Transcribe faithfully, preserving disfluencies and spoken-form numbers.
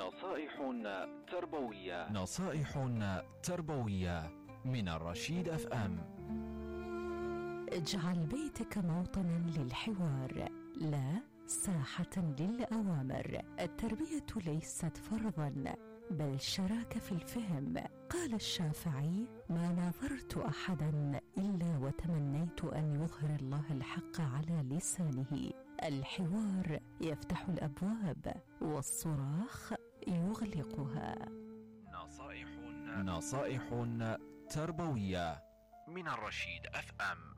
نصائح تربوية نصائح تربوية من الرشيد اف ام. اجعل بيتك موطنا للحوار لا ساحة للأوامر. التربية ليست فرضا بل شراكة في الفهم. قال الشافعي: ما ناظرت أحدا إلا وتمنيت أن يظهر الله الحق على لسانه. الحوار يفتح الأبواب والصراخ يغلقها. نصائح نصائح تربوية من الرشيد اف ام.